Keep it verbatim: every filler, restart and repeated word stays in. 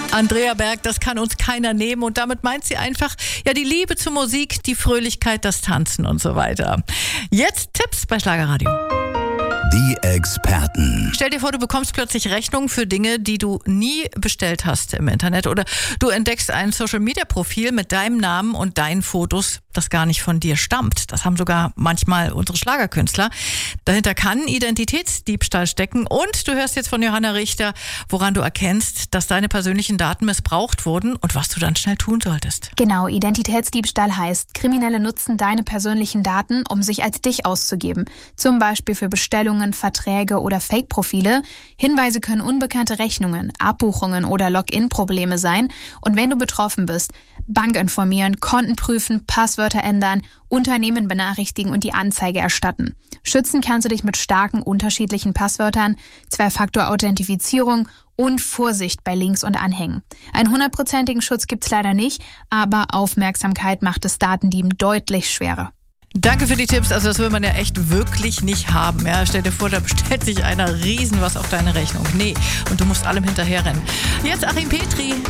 Andrea Berg, das kann uns keiner nehmen, und damit meint sie einfach, ja, die Liebe zur Musik, die Fröhlichkeit, das Tanzen und so weiter. Jetzt Tipps bei Schlagerradio. Die Experten. Stell dir vor, du bekommst plötzlich Rechnungen für Dinge, die du nie bestellt hast im Internet, oder du entdeckst ein Social-Media-Profil mit deinem Namen und deinen Fotos, das gar nicht von dir stammt. Das haben sogar manchmal unsere Schlagerkünstler. Dahinter kann Identitätsdiebstahl stecken, und du hörst jetzt von Johanna Richter, woran du erkennst, dass deine persönlichen Daten missbraucht wurden und was du dann schnell tun solltest. Genau, Identitätsdiebstahl heißt, Kriminelle nutzen deine persönlichen Daten, um sich als dich auszugeben. Zum Beispiel für Bestellungen, Verträge oder Fake-Profile. Hinweise können unbekannte Rechnungen, Abbuchungen oder Login-Probleme sein. Und wenn du betroffen bist, Bank informieren, Konten prüfen, Passwörter ändern, Unternehmen benachrichtigen und die Anzeige erstatten. Schützen kannst du dich mit starken, unterschiedlichen Passwörtern, Zwei-Faktor-Authentifizierung und Vorsicht bei Links und Anhängen. Einen hundertprozentigen Schutz gibt's leider nicht, aber Aufmerksamkeit macht es Datendieben deutlich schwerer. Danke für die Tipps. Also das will man ja echt wirklich nicht haben. Ja, stell dir vor, da bestellt sich einer riesen was auf deine Rechnung. Nee, und du musst allem hinterherrennen. Jetzt Achim Petri.